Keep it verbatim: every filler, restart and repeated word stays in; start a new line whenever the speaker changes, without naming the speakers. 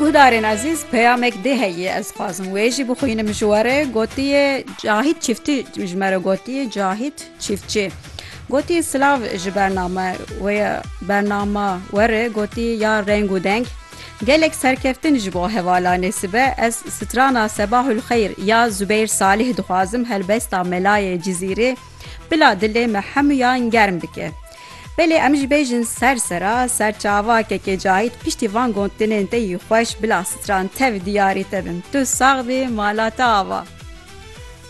Guhdarên ezîz peyamek dê heye ez xwazim wê jî bixwînim ji we re gotiye Cahît Çiftî ji me re gotiye Cahît Çiftçî. Gotiye silav ji bername wê bernama we re gotiye ya reng û deng. Gelek serkeftin ji bo hevalanê sibe ez strana Sebahul Xeyr ya Zübeyr Salih dixwazim helbesta melayê Cizîrê bila dilê me hemûyan germ bike. Belê em jî bêjin sersera serçavakeke Cahît piştî van gotinên te yî xweş bila stran tev diyarî te bin. Tu sax bê mala te ava.